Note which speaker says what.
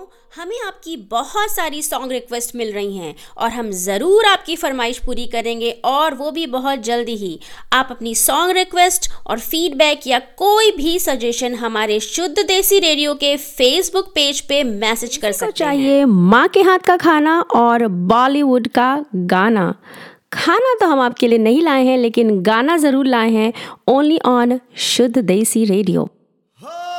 Speaker 1: हमें आपकी बहुत सारी सॉन्ग रिक्वेस्ट मिल रही हैं और हम ज़रूर आपकी फरमाइश पूरी करेंगे और वो भी बहुत जल्दी ही। आप अपनी सॉन्ग रिक्वेस्ट और फीडबैक या कोई भी सजेशन हमारे शुद्ध देसी रेडियो के फेसबुक पेज पे मैसेज कर सकते हैं।
Speaker 2: चाहिए माँ के हाथ का खाना और बॉलीवुड का गाना। खाना तो हम आपके लिए नहीं लाए हैं, लेकिन गाना ज़रूर लाए हैं, ओनली ऑन शुद्ध देसी रेडियो।